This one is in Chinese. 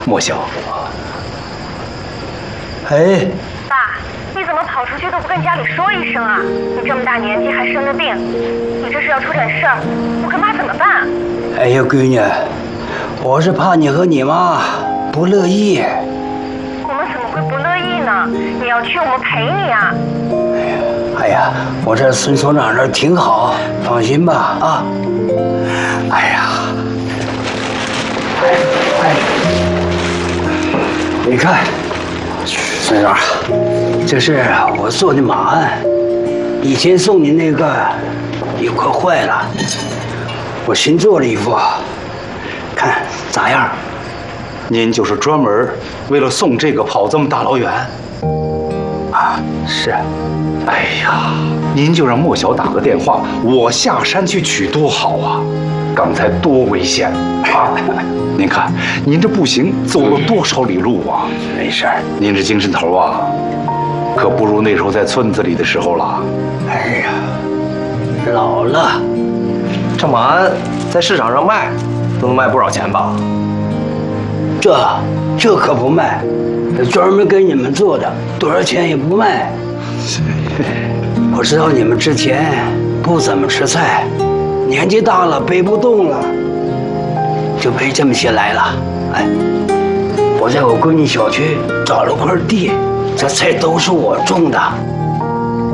莫小。哎， 爸，你怎么跑出去都不跟家里说一声啊？你这么大年纪还生着病，你这是要出点事儿，我跟妈怎么办？ 哎呀，闺女，我是怕你和你妈不乐意。 我们怎么会不乐意呢？你要去，我们陪你啊。 哎呀，我这孙所长这儿挺好，放心吧啊。哎呀，你看，孙长，这是我做的马鞍，以前送你那个也快坏了，我新做了一副，看咋样？ 您就是专门为了送这个跑这么大老远？ 啊，是。 哎呀，您就让莫小打个电话，我下山去取多好啊！刚才多危险啊！您看，您这步行走了多少里路啊？ 没事儿， 您这精神头啊，可不如那时候在村子里的时候了。 哎呀，老了， 这马鞍在市场上卖，都能卖不少钱吧？ 这可不卖，专门给你们做的，多少钱也不卖。我知道你们之前不怎么吃菜，年纪大了背不动了，就背这么些来了。哎，我在我闺女小区找了块地，这菜都是我种的，